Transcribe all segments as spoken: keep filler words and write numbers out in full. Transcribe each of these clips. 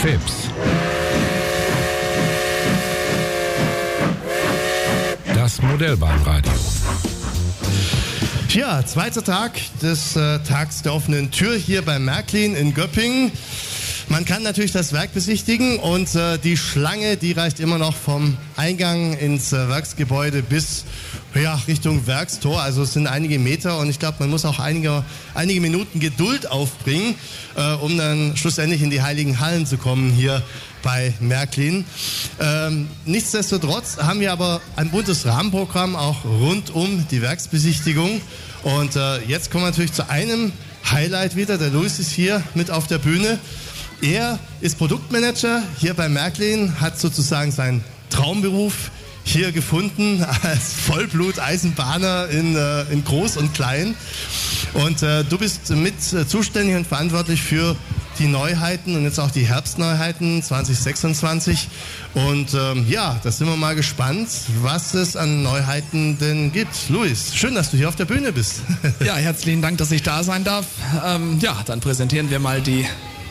Fips. Das Modellbahnradio. Ja, zweiter Tag des äh, Tags der offenen Tür hier bei Märklin in Göppingen. Man kann natürlich das Werk besichtigen und äh, die Schlange, die reicht immer noch vom Eingang ins äh, Werksgebäude bis ja, Richtung Werkstor. Also es sind einige Meter und ich glaube, man muss auch einige, einige Minuten Geduld aufbringen, äh, um dann schlussendlich in die heiligen Hallen zu kommen hier bei Märklin. Ähm, nichtsdestotrotz haben wir aber ein buntes Rahmenprogramm auch rund um die Werksbesichtigung. Und äh, jetzt kommen wir natürlich zu einem Highlight wieder. Der Luis ist hier mit auf der Bühne. Er ist Produktmanager hier bei Märklin, hat sozusagen seinen Traumberuf hier gefunden als Vollblut-Eisenbahner in, äh, in Groß und Klein. Und äh, du bist mit äh, zuständig und verantwortlich für die Neuheiten und jetzt auch die Herbstneuheiten zwanzig sechsundzwanzig. Und ähm, ja, da sind wir mal gespannt, was es an Neuheiten denn gibt. Luis, schön, dass du hier auf der Bühne bist. Ja, herzlichen Dank, dass ich da sein darf. Ähm, ja, dann präsentieren wir mal die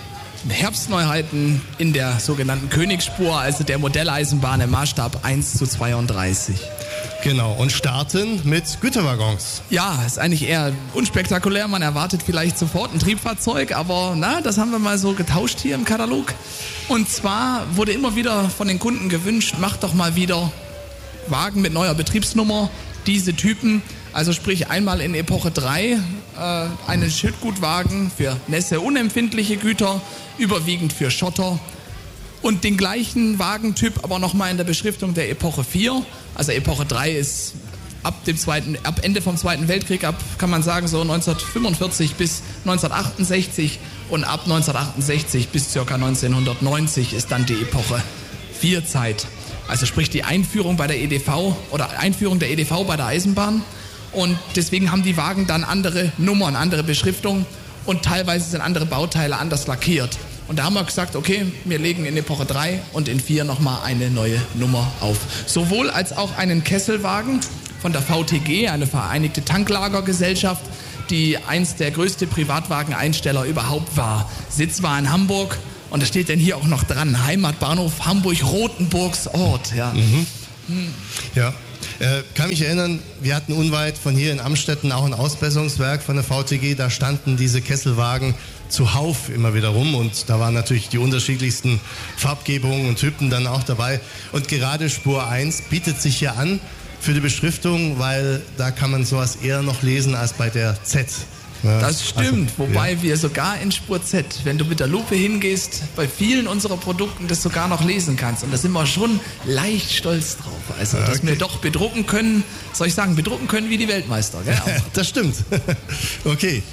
Herbstneuheiten in der sogenannten Königsspur, also der Modelleisenbahn im Maßstab eins zu zweiunddreißig. Genau, und starten mit Güterwaggons. Ja, ist eigentlich eher unspektakulär. Man erwartet vielleicht sofort ein Triebfahrzeug, aber na, das haben wir mal so getauscht hier im Katalog. Und zwar wurde immer wieder von den Kunden gewünscht, macht doch mal wieder Wagen mit neuer Betriebsnummer, diese Typen. Also sprich einmal in Epoche drei äh, einen Schüttgutwagen für nässeunempfindliche Güter, überwiegend für Schotter. Und den gleichen Wagentyp aber nochmal in der Beschriftung der Epoche vier. Also Epoche drei ist ab dem zweiten, ab Ende vom Zweiten Weltkrieg, ab kann man sagen so neunzehnhundertfünfundvierzig bis neunzehnhundertachtundsechzig und ab neunzehnhundertachtundsechzig bis ca. neunzehnhundertneunzig ist dann die Epoche vier Zeit. Also sprich die Einführung bei der E D V oder Einführung der E D V bei der Eisenbahn. Und deswegen haben die Wagen dann andere Nummern, andere Beschriftung und teilweise sind andere Bauteile anders lackiert. Und da haben wir gesagt, okay, wir legen in Epoche drei und in vier nochmal eine neue Nummer auf. Sowohl als auch einen Kesselwagen von der V T G, eine Vereinigte Tanklagergesellschaft, die einst der größte Privatwageneinsteller überhaupt war. Sitz war in Hamburg und da steht denn hier auch noch dran, Heimatbahnhof Hamburg-Rotenburgs Ort. Ja. Mhm. Hm. Ja. Äh, kann mich erinnern, wir hatten unweit von hier in Amstetten auch ein Ausbesserungswerk von der V T G, da standen diese Kesselwagen zuhauf immer wieder rum und da waren natürlich die unterschiedlichsten Farbgebungen und Typen dann auch dabei. Und gerade Spur eins bietet sich hier an für die Beschriftung, weil da kann man sowas eher noch lesen als bei der Z. Ja, das stimmt, also, wobei ja. wir sogar in Spur Z, wenn du mit der Lupe hingehst, bei vielen unserer Produkten das sogar noch lesen kannst. Und da sind wir schon leicht stolz drauf. Also, dass okay. wir doch bedrucken können, soll ich sagen, bedrucken können wie die Weltmeister. Gell? Das stimmt. Okay.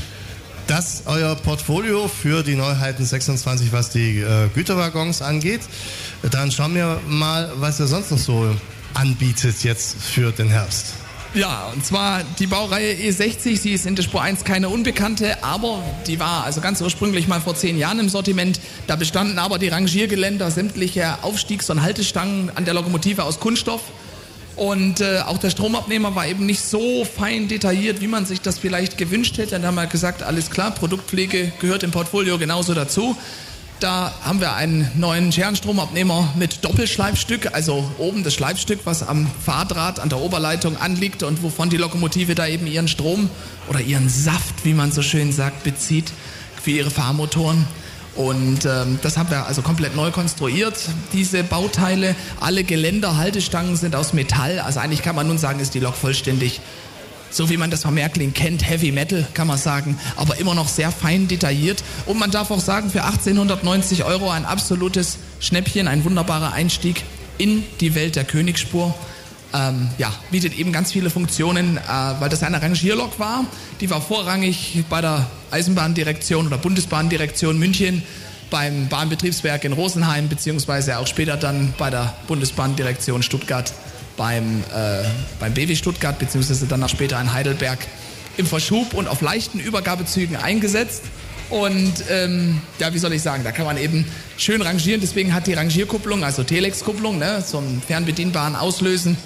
Das ist euer Portfolio für die Neuheiten sechsundzwanzig, was die äh, Güterwaggons angeht. Dann schauen wir mal, was ihr sonst noch so anbietet jetzt für den Herbst. Ja, und zwar die Baureihe E sechzig, sie ist in der Spur eins keine Unbekannte, aber die war also ganz ursprünglich mal vor zehn Jahren im Sortiment. Da bestanden aber die Rangiergeländer, sämtliche Aufstiegs- und Haltestangen an der Lokomotive aus Kunststoff. Und äh, auch der Stromabnehmer war eben nicht so fein detailliert, wie man sich das vielleicht gewünscht hätte. Dann haben wir gesagt, alles klar, Produktpflege gehört im Portfolio genauso dazu. Da haben wir einen neuen Scherenstromabnehmer mit Doppelschleifstück, also oben das Schleifstück, was am Fahrdraht an der Oberleitung anliegt und wovon die Lokomotive da eben ihren Strom oder ihren Saft, wie man so schön sagt, bezieht für ihre Fahrmotoren. Und ähm, das haben wir also komplett neu konstruiert, diese Bauteile. Alle Geländer, Haltestangen sind aus Metall, also eigentlich kann man nun sagen, ist die Lok vollständig so wie man das von Märklin kennt, Heavy Metal, kann man sagen, aber immer noch sehr fein detailliert. Und man darf auch sagen, für achtzehnhundertneunzig Euro ein absolutes Schnäppchen, ein wunderbarer Einstieg in die Welt der Königsspur. Ähm, ja, bietet eben ganz viele Funktionen, äh, weil das eine Rangierlok war. Die war vorrangig bei der Eisenbahndirektion oder Bundesbahndirektion München, beim Bahnbetriebswerk in Rosenheim, beziehungsweise auch später dann bei der Bundesbahndirektion Stuttgart, beim, äh, beim B W Stuttgart, beziehungsweise dann auch später in Heidelberg im Verschub und auf leichten Übergabezügen eingesetzt. Und ähm, ja, wie soll ich sagen, da kann man eben schön rangieren. Deswegen hat die Rangierkupplung, also Telex-Kupplung, ne, so einen fernbedienbaren Auslösen.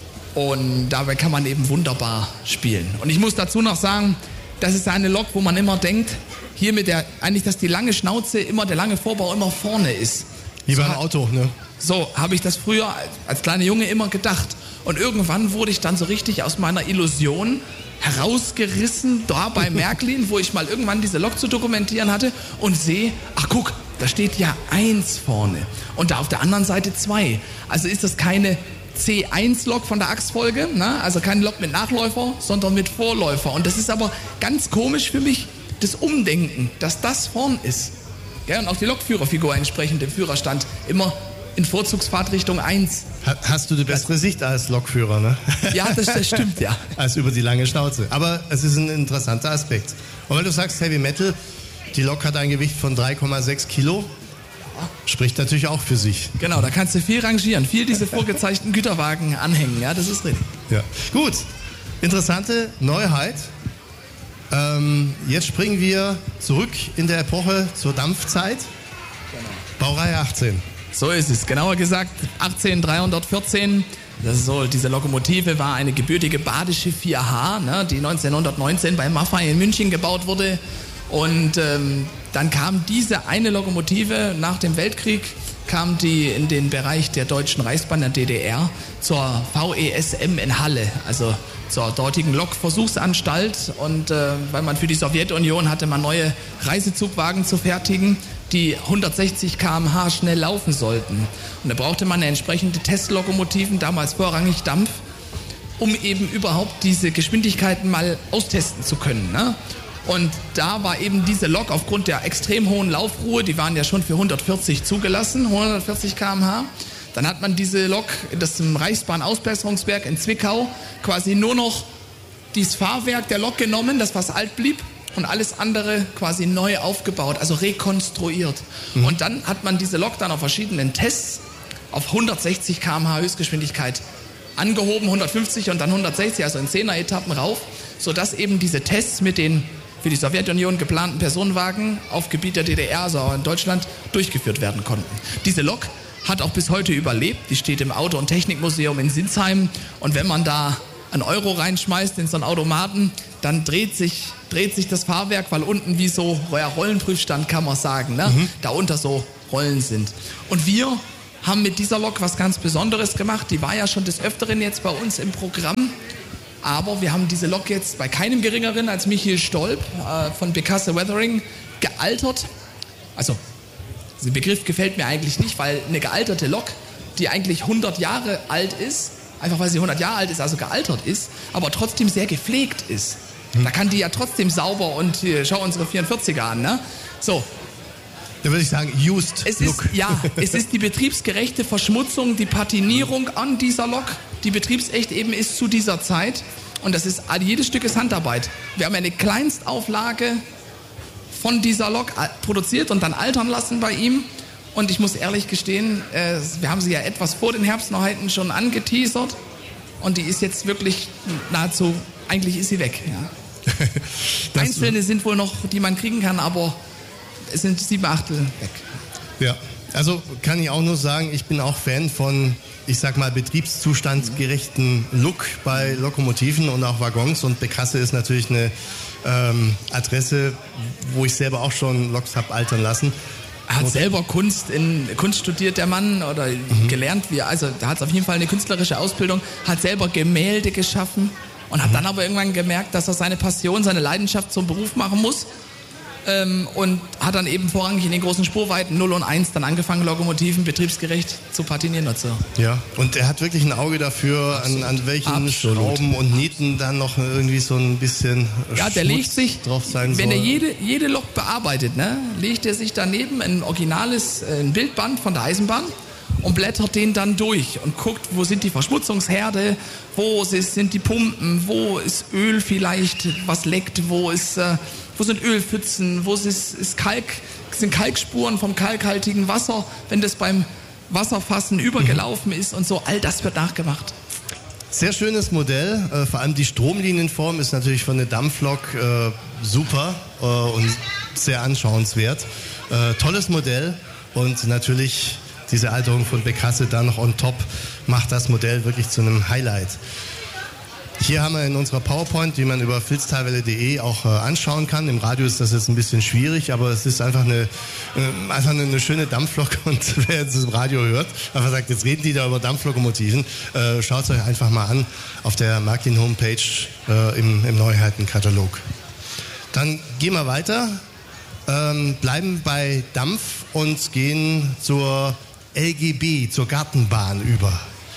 Und dabei kann man eben wunderbar spielen. Und ich muss dazu noch sagen, das ist eine Lok, wo man immer denkt, hier mit der, eigentlich, dass die lange Schnauze immer, der lange Vorbau immer vorne ist. Wie so beim hat, Auto, ne? So habe ich das früher als kleiner Junge immer gedacht. Und irgendwann wurde ich dann so richtig aus meiner Illusion herausgerissen, da bei Märklin, wo ich mal irgendwann diese Lok zu dokumentieren hatte und sehe, ach guck, da steht ja eins vorne und da auf der anderen Seite zwei. Also ist das keine C eins Lok von der Achsfolge, ne? Also keine Lok mit Nachläufer, sondern mit Vorläufer. Und das ist aber ganz komisch für mich, das Umdenken, dass das vorn ist. Ja, und auch die Lokführerfigur entsprechend im Führerstand immer in Vorzugsfahrtrichtung eins. Hast du die bessere Sicht als Lokführer, ne? Ja, das, das stimmt, ja. Als über die lange Schnauze. Aber es ist ein interessanter Aspekt. Und weil du sagst Heavy Metal, die Lok hat ein Gewicht von drei Komma sechs Kilo. Spricht natürlich auch für sich. Genau, da kannst du viel rangieren, viel diese vorgezeigten Güterwagen anhängen, ja, das ist richtig. Ja. Gut, interessante Neuheit. Ähm, jetzt springen wir zurück in der Epoche zur Dampfzeit. Genau. Baureihe achtzehn. So ist es, genauer gesagt achtzehntausenddreihundertvierzehn. Das ist so, diese Lokomotive war eine gebürtige badische vier H, ne, die neunzehnhundertneunzehn bei Maffei in München gebaut wurde. Und ähm, dann kam diese eine Lokomotive nach dem Weltkrieg, kam die in den Bereich der Deutschen Reichsbahn der D D R zur V E S M in Halle, also zur dortigen Lokversuchsanstalt. Und äh, weil man für die Sowjetunion hatte man neue Reisezugwagen zu fertigen, die hundertsechzig Kilometer pro Stunde schnell laufen sollten. Und da brauchte man entsprechende Testlokomotiven, damals vorrangig Dampf, um eben überhaupt diese Geschwindigkeiten mal austesten zu können, ne? Und da war eben diese Lok aufgrund der extrem hohen Laufruhe, die waren ja schon für hundertvierzig zugelassen, hundertvierzig Kilometer pro Stunde. Dann hat man diese Lok, das im Reichsbahn-Ausbesserungswerk in Zwickau, quasi nur noch dieses Fahrwerk der Lok genommen, das was alt blieb, und alles andere quasi neu aufgebaut, also rekonstruiert. Mhm. Und dann hat man diese Lok dann auf verschiedenen Tests auf hundertsechzig Kilometer pro Stunde Höchstgeschwindigkeit angehoben, hundertfünfzig und dann hundertsechzig, also in Zehner-Etappen rauf, sodass eben diese Tests mit den für die Sowjetunion geplanten Personenwagen auf Gebiet der D D R, also auch in Deutschland, durchgeführt werden konnten. Diese Lok hat auch bis heute überlebt. Die steht im Auto- und Technikmuseum in Sinsheim. Und wenn man da einen Euro reinschmeißt in so einen Automaten, dann dreht sich, dreht sich das Fahrwerk, weil unten wie so ja, Rollenprüfstand, kann man sagen, ne? Mhm. Da unter so Rollen sind. Und wir haben mit dieser Lok was ganz Besonderes gemacht. Die war ja schon des Öfteren jetzt bei uns im Programm. Aber wir haben diese Lok jetzt bei keinem Geringeren als Michael Stolp äh, von Becasse Weathering gealtert. Also, der Begriff gefällt mir eigentlich nicht, weil eine gealterte Lok, die eigentlich hundert Jahre alt ist, einfach weil sie hundert Jahre alt ist, also gealtert ist, aber trotzdem sehr gepflegt ist. Hm. Da kann die ja trotzdem sauber und äh, schau unsere vierundvierziger an, ne? So. Da würde ich sagen, used es Look. Ist, ja, es ist die betriebsgerechte Verschmutzung, die Patinierung an dieser Lok, die betriebsecht eben ist zu dieser Zeit. Und das ist, jedes Stück ist Handarbeit. Wir haben eine Kleinstauflage von dieser Lok produziert und dann altern lassen bei ihm. Und ich muss ehrlich gestehen, äh, wir haben sie ja etwas vor den Herbstneuheiten schon angeteasert. Und die ist jetzt wirklich nahezu, eigentlich ist sie weg. Ja. Einzelne sind wohl noch, die man kriegen kann, aber es sind sieben Achtel weg. Ja, also kann ich auch nur sagen, ich bin auch Fan von, ich sag mal, betriebszustandgerechten Look bei Lokomotiven und auch Waggons. Und Becasse ist natürlich eine ähm, Adresse, wo ich selber auch schon Loks habe altern lassen. Er hat selber Kunst in Kunst studiert, der Mann, oder mhm. gelernt, wie, also da hat auf jeden Fall eine künstlerische Ausbildung, hat selber Gemälde geschaffen und hat mhm. dann aber irgendwann gemerkt, dass er seine Passion, seine Leidenschaft zum Beruf machen muss. Ähm, und hat dann eben vorrangig in den großen Spurweiten null und eins dann angefangen, Lokomotiven betriebsgerecht zu patinieren dazu. Ja, und er hat wirklich ein Auge dafür, an, an welchen Absolut. Schrauben und Nieten dann noch irgendwie so ein bisschen ja, der legt sich, drauf sein wenn soll. er jede, jede Lok bearbeitet, ne, legt er sich daneben ein originales äh, ein Bildband von der Eisenbahn und blättert den dann durch und guckt, wo sind die Verschmutzungsherde, wo sind die Pumpen, wo ist Öl vielleicht, was leckt, wo ist... Äh, Wo sind Ölpfützen, wo ist, ist Kalk, sind Kalkspuren vom kalkhaltigen Wasser, wenn das beim Wasserfassen übergelaufen ist und so, all das wird nachgemacht. Sehr schönes Modell, äh, vor allem die Stromlinienform ist natürlich von der Dampflok äh, super äh, und sehr anschauenswert. Äh, tolles Modell und natürlich diese Alterung von Becasse da noch on top macht das Modell wirklich zu einem Highlight. Hier haben wir in unserer PowerPoint, die man über filztalwelle punkt de auch äh, anschauen kann. Im Radio ist das jetzt ein bisschen schwierig, aber es ist einfach eine, äh, einfach eine, eine schöne Dampflok. Und wer jetzt das Radio hört, einfach sagt, jetzt reden die da über Dampflokomotiven, äh, schaut es euch einfach mal an auf der Märklin Homepage äh, im, im Neuheitenkatalog. Dann gehen wir weiter, ähm, bleiben bei Dampf und gehen zur L G B, zur Gartenbahn über.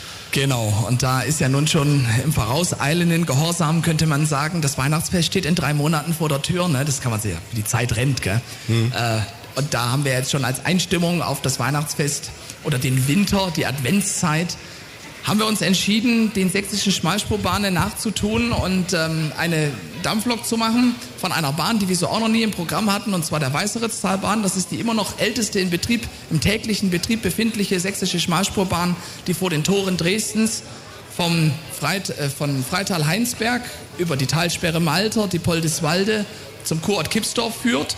Genau, und da ist ja nun schon im vorauseilenden Gehorsam, könnte man sagen, das Weihnachtsfest steht in drei Monaten vor der Tür, ne? Das kann man sehen, wie die Zeit rennt, gell? Mhm. Äh, und da haben wir jetzt schon als Einstimmung auf das Weihnachtsfest oder den Winter, die Adventszeit, haben wir uns entschieden, den sächsischen Schmalspurbahnen nachzutun und ähm, eine Dampflok zu machen von einer Bahn, die wir so auch noch nie im Programm hatten, und zwar der Weißeritztalbahn. Das ist die immer noch älteste in Betrieb, im täglichen Betrieb befindliche sächsische Schmalspurbahn, die vor den Toren Dresdens vom Freit, äh, von Freital-Heinsberg über die Talsperre Malter, die Poldeswalde zum Kurort Kipsdorf führt.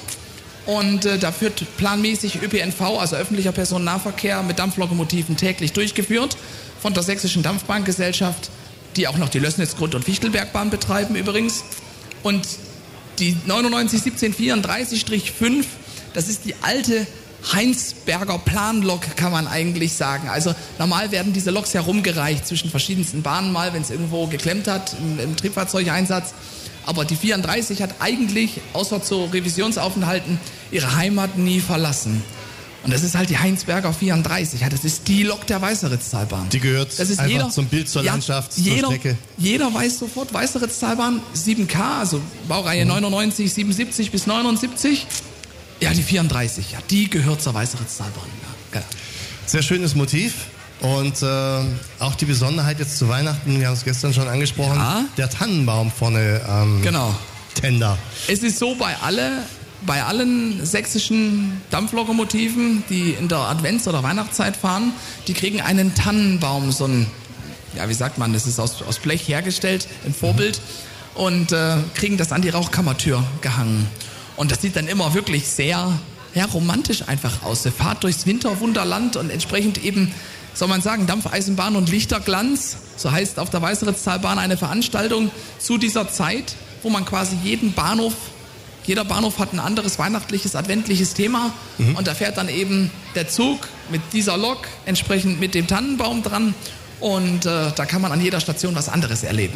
Und äh, da wird planmäßig Ö P N V, also öffentlicher Personennahverkehr mit Dampflokomotiven täglich durchgeführt von der Sächsischen Dampfbahngesellschaft, die auch noch die Lößnitz-Grund- und Fichtelbergbahn betreiben übrigens. Und die neunundneunzig siebzehn vierunddreißig fünf, das ist die alte Heinsberger Planlok, kann man eigentlich sagen. Also normal werden diese Loks herumgereicht zwischen verschiedensten Bahnen mal, wenn es irgendwo geklemmt hat im, im Triebfahrzeugeinsatz. Aber die vierunddreißig hat eigentlich, außer zu Revisionsaufenthalten, ihre Heimat nie verlassen. Und das ist halt die Heinsberger vierunddreißig. Ja, das ist die Lok der Weißeritztalbahn. Die gehört das ist einfach jeder, zum Bild, zur ja, Landschaft, jeder, zur Strecke. Jeder weiß sofort, Weißeritztalbahn sieben K, also Baureihe mhm. neunundneunzig, siebenundsiebzig bis neunundsiebzig. Ja, die vierunddreißig, ja, die gehört zur Weißeritztalbahn. Ja, ja. Sehr schönes Motiv. Und äh, auch die Besonderheit jetzt zu Weihnachten, wir haben es gestern schon angesprochen, ja. Der Tannenbaum vorne am ähm, genau. Tender. Es ist so, bei alle... Bei allen sächsischen Dampflokomotiven, die in der Advents- oder Weihnachtszeit fahren, die kriegen einen Tannenbaum, so ein, ja, wie sagt man, das ist aus, aus Blech hergestellt, ein Vorbild, und äh, kriegen das an die Rauchkammertür gehangen. Und das sieht dann immer wirklich sehr, ja, romantisch einfach aus. Ihr fahrt durchs Winterwunderland und entsprechend eben, soll man sagen, Dampfeisenbahn und Lichterglanz, so heißt auf der Weißeritztalbahn eine Veranstaltung zu dieser Zeit, wo man quasi jeden Bahnhof Jeder Bahnhof hat ein anderes weihnachtliches, adventliches Thema, mhm. und da fährt dann eben der Zug mit dieser Lok entsprechend mit dem Tannenbaum dran, und äh, da kann man an jeder Station was anderes erleben.